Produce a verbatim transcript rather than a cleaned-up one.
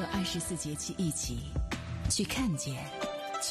和二十四节气一起去看见